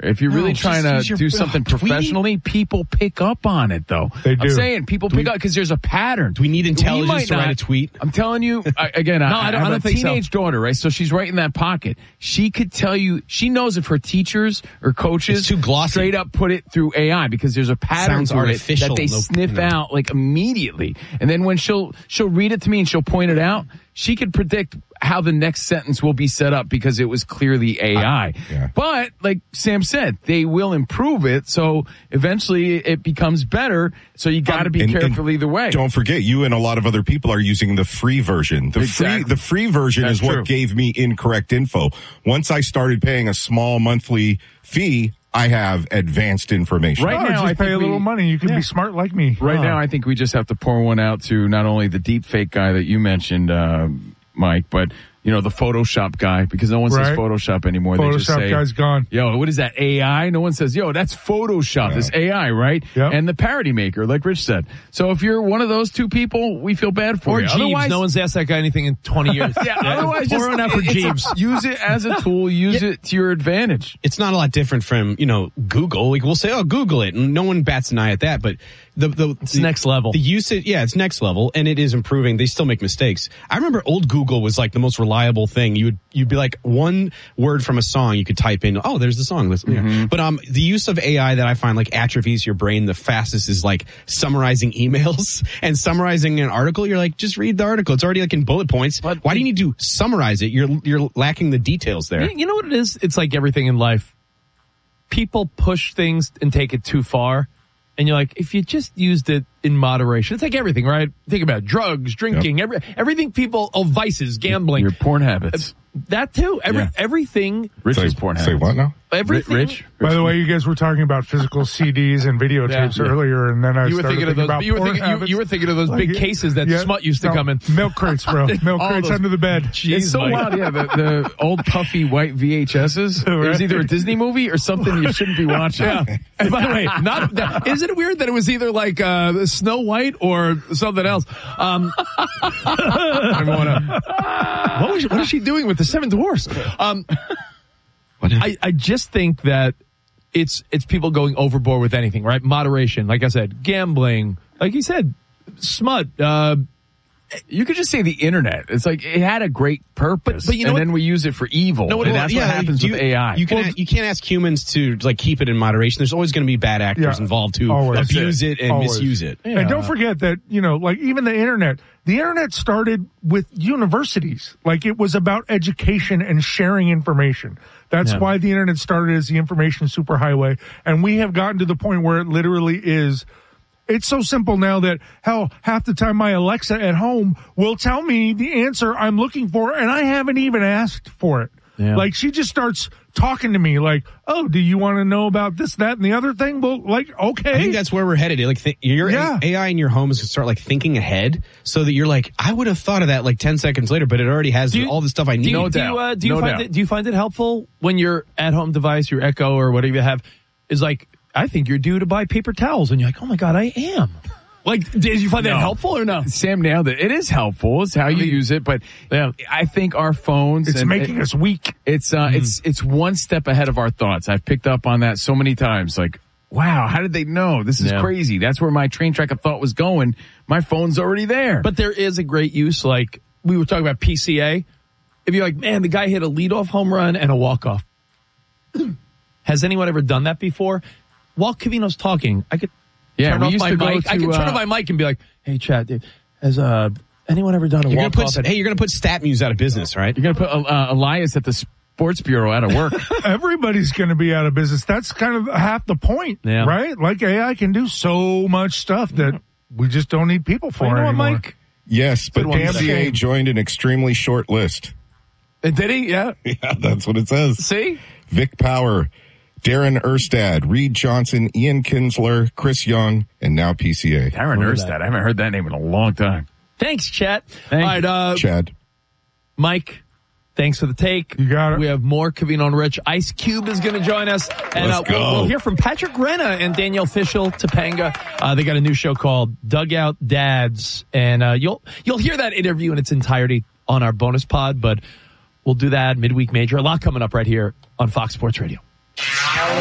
If you're really trying to do something professionally, people pick up on it, though. They do. I'm saying people pick up because there's a pattern. Do we need intelligence to write a tweet? I'm telling you, I have a teenage daughter, right? So she's right in that pocket. She could tell you, she knows if her teachers or coaches it's too glossy. Straight up put it through AI because there's a pattern to it that they sniff out like immediately. And then when she'll read it to me and she'll point it out, she could predict how the next sentence will be set up because it was clearly AI. But like Sam said, they will improve it. So eventually it becomes better. So you got to be careful either way. Don't forget, you and a lot of other people are using the free version. The free version is what gave me incorrect info. Once I started paying a small monthly fee, I have advanced information. Right now, I pay a little money. You can be smart like me. Right now, I think we just have to pour one out to not only the deep fake guy that you mentioned, Mike, but the Photoshop guy, because no one says Photoshop anymore. They just say, guy's gone. Yo, what is that, AI? No one says, yo, that's Photoshop. It's AI, right? Yep. And the parody maker, like Rich said. So if you're one of those two people, we feel bad for you. Jeeves. Otherwise, no one's asked that guy anything in 20 years. Otherwise, pour one out for Jeeves. Use it as a tool. Use it to your advantage. It's not a lot different from, Google. Like we'll say, oh, Google it. And no one bats an eye at that, but it's next level. The usage, it's next level, and it is improving. They still make mistakes. I remember old Google was like the most reliable thing. You'd be like one word from a song you could type in. Oh, there's the song. Mm-hmm. But the use of AI that I find like atrophies your brain the fastest is like summarizing emails and summarizing an article. You're like, just read the article. It's already like in bullet points. But why do you need to summarize it? You're lacking the details there. You know what it is? It's like everything in life. People push things and take it too far. And you're like, if you just used it in moderation, it's like everything, right? Think about it. Drugs, drinking, everything vices, gambling. Your porn habits. That too. Everything. Rich's porn habits. Say what now? Everything. Rich? By the way, you guys were talking about physical CDs and videotapes earlier, and then you were thinking of those. You were thinking of those big cases that Smut used to come in. Milk crates, bro. Milk crates under the bed. Jeez, it's so wild. Yeah, the old puffy white VHSs. It was either a Disney movie or something you shouldn't be watching. And by the way, isn't it weird that it was either like Snow White or something else? What is she doing with the Seven Dwarfs? I just think that it's people going overboard with anything, right? Moderation, like I said, gambling, like you said, smut. You could just say the internet. It's like it had a great purpose, but then we use it for evil. And that's what happens with AI. You can't ask humans to like keep it in moderation. There's always going to be bad actors involved who abuse it and misuse it. Yeah. And don't forget that like even the internet. The internet started with universities. Like it was about education and sharing information. That's why the internet started as the information superhighway. And we have gotten to the point where it literally is. It's so simple now that, hell, half the time my Alexa at home will tell me the answer I'm looking for, and I haven't even asked for it. Yeah. Like, she just starts talking to me like, oh, do you want to know about this, that, and the other thing? Well, like, okay. I think that's where we're headed. Like, your AI in your home is going to start, like, thinking ahead so that you're like, I would have thought of that, like, 10 seconds later, but it already has all the stuff I need. Do you find it helpful when your at-home device, your Echo or whatever you have, is like, I think you're due to buy paper towels, and you're like, oh my God, I am. Like, did you find that helpful or no? Sam nailed it. It is helpful. It's how you use it, but I think our phones... It's making us weak. It's one step ahead of our thoughts. I've picked up on that so many times. Like, wow, how did they know? This is crazy. That's where my train track of thought was going. My phone's already there. But there is a great use, like, we were talking about PCA. If you're like, man, the guy hit a leadoff home run and a walk-off. Has anyone ever done that before? While Covino's talking, I could... turn off my mic. I can turn off my mic and be like, "Hey, chat, dude, has anyone ever done a walk-off?" Hey, you're going to put StatMuse out of business, right? You're going to put Elias at the Sports Bureau out of work. Everybody's going to be out of business. That's kind of half the point, right? Like AI can do so much stuff that we just don't need people for anymore. Mike? Yes, but PCA joined an extremely short list. Did he? Yeah. Yeah, that's what it says. See? Vic Power, Darren Erstad, Reed Johnson, Ian Kinsler, Chris Young, and now PCA. Darren Erstad. I haven't heard that name in a long time. Thanks, Chat. All right, Chad. Mike, thanks for the take. You got it. We have more Covino and Rich. Ice Cube is going to join us. And we'll hear from Patrick Renna and Danielle Fishel, Topanga. They got a new show called Dugout Dads. And you'll hear that interview in its entirety on our bonus pod, but we'll do that midweek major. A lot coming up right here on Fox Sports Radio.